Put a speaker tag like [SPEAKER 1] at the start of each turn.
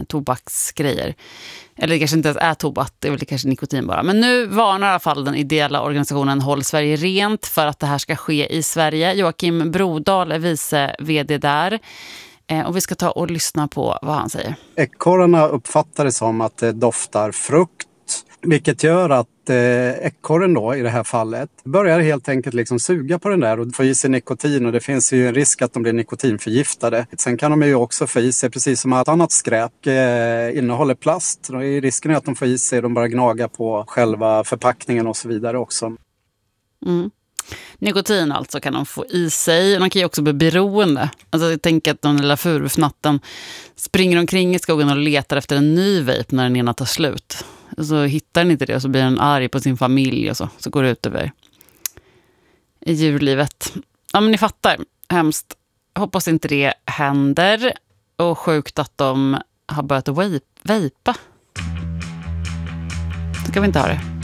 [SPEAKER 1] tobaksgrejer. Eller det kanske inte ens är tobak, det är väl kanske nikotin bara. Men nu varnar i alla fall den ideella organisationen Håll Sverige Rent för att det här ska ske i Sverige. Joakim Brodal är vice vd där. Och vi ska ta och lyssna på vad han säger.
[SPEAKER 2] Ekorrarna uppfattar det som att det doftar frukt, vilket gör att ekorren då i det här fallet börjar helt enkelt liksom suga på den där och få i sig nikotin, och det finns ju en risk att de blir nikotinförgiftade. Sen kan de ju också få i sig, precis som allt annat skräp innehåller plast. Då är risken att de får i sig, de bara gnaga på själva förpackningen och så vidare också.
[SPEAKER 1] Mm. Nikotin alltså kan de få i sig. De kan ju också bli beroende. Alltså jag tänker att de lilla furufnatten springer omkring i skogen och letar efter en ny vape när den ena tar slut. Och så hittar den inte det och så blir den arg på sin familj och så går det ut över i djurlivet. Ja, men ni fattar. Hemskt. Hoppas inte det händer. Och sjukt att de har börjat vejpa. Så kan vi inte ha det.